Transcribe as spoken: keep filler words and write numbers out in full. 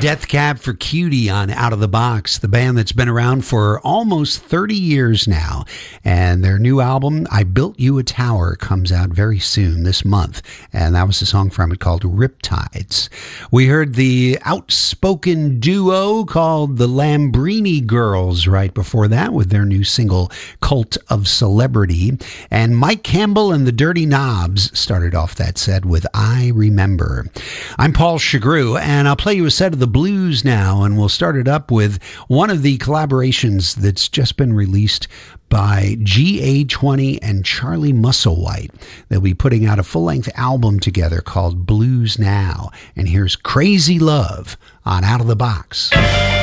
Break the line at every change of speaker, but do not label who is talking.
Death Cab for Cutie on Out of the Box, the band that's been around for almost thirty years now. And their new album, I Built You a Tower, comes out very soon this month. And that was a song from it called Riptides. We heard the outspoken duo called the Lambrini Girls right before that with their new single, Cult of Celebrity. And Mike Campbell and the Dirty Knobs started off that set with I Remember. I'm Paul Chagru, and I'll play you a set of the blues now, and we'll start it up with one of the collaborations that's just been released by G A twenty and Charlie Musselwhite. They'll be putting out a full-length album together called Blues Now, and here's Crazy Love on Out of the Box.